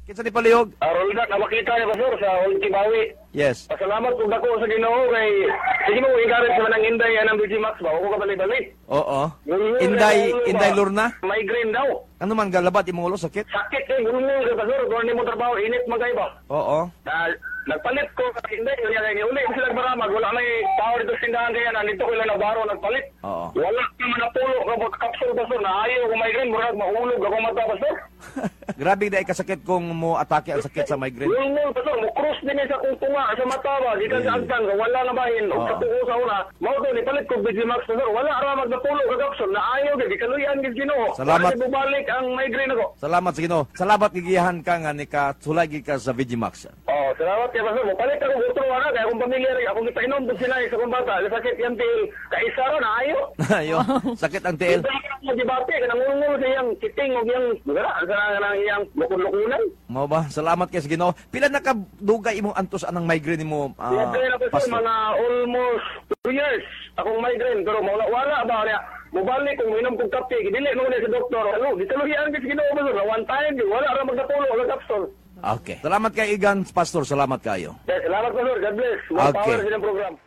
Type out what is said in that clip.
Kinsa ni palihog? Rolda, nakakita niya Pastor sa Ultimawi. Yes. Pasalamat kung dako sa Ginoo kay sige mo encourage sa manang Inday anang BG Max ba ako ka balik-balik. Oo. Inday Lorna. Migraine daw. Ano man galabat imong ulo sakit? Sakit kay gulong sa Pastor, kung mo trabaho init magay ba. Oo. Nagpalit ko kasi hindi kaya uli kasi nagbaramag wala may tao dito sa tindahan kaya nandito ko lang nabaro nagpalit. Oo. Wala ka man napulo ka kapsul Pastor na ayaw ko migraine murag mahulog ako mata Pastor. Grabe na kasakit kung mo atake ang sakit sa migraine. Yung Pastor mo cross din sa kung tunga sa mata ba di ka sa agtan wala na bahin o sa tuko sa una mao to ni palit ko Bigimax Pastor wala ra magnapulo ka kapsul na ayaw gid kaluyan gid Ginoo. Salamat. Kasi bubalik ang migraine ako. Salamat sa Ginoo. Salamat gigiyahan ka nga ni ka sulagi ka sa Vigimax. Oh, salamat kay Pastor. Palit ako butro ana kay akong pamilya rin akong ipainom to sila sa kong bata. Sakit yan til kaisa ra na ayo. Ayo, sakit ang tiil. Mo dibate kanang ngulngul sa iyang kiting o iyang wala sa iyang lukon-lukunan. Mao ba? Salamat kay sa Ginoo. Pila na ka dugay imong antos anang migraine nimo? Migraine ako sa mga almost 2 years akong migraine pero wala ba niya. Mubalik kung minom kong kape, dili mo na sa doktor. Ano, gituluyan kay Ginoo ba one time wala ra magnapulo ang kapsul. Okay. Salamat kay Igan, Pastor. Salamat kayo. Salamat Pastor. God bless. More Okay. power sa inyong program.